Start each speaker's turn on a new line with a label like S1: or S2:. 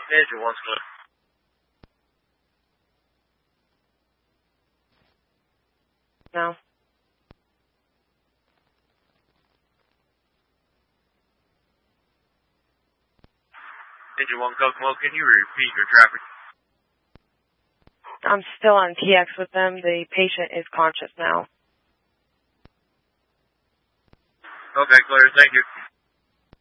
S1: Engine 1 split.
S2: No.
S1: Engine 1 Kokomo, can you repeat your traffic?
S2: I'm still on TX with them. The patient is conscious now.
S1: Okay, clear. Thank you.